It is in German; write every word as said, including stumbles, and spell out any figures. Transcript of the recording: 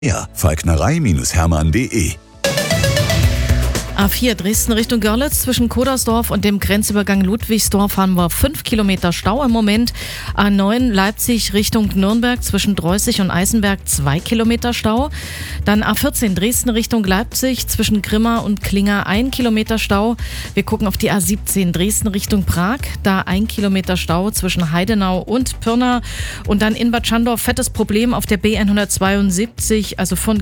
Ja, falknerei Hermann punkt de. A vier Dresden Richtung Görlitz zwischen Kodersdorf und dem Grenzübergang Ludwigsdorf haben wir fünf Kilometer Stau im Moment. A neun Leipzig Richtung Nürnberg zwischen Dreußig und Eisenberg zwei Kilometer Stau. Dann A vierzehn Dresden Richtung Leipzig zwischen Grimma und Klinger ein Kilometer Stau. Wir gucken auf die A siebzehn Dresden Richtung Prag. Da ein Kilometer Stau zwischen Heidenau und Pirna. Und dann in Bad Schandorf fettes Problem auf der B hundertzweiundsiebzig, also von